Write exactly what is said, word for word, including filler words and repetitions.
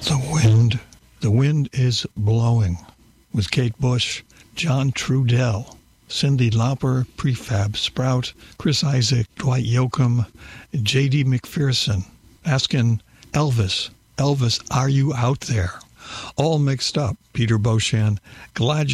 The Wind. The Wind is Blowing with Kate Bush, John Trudell, Cyndi Lauper, Prefab Sprout, Chris Isaak, Dwight Yoakam, J D McPherson, asking Elvis, Elvis, are you out there? All mixed up. Peter Beauchamp, glad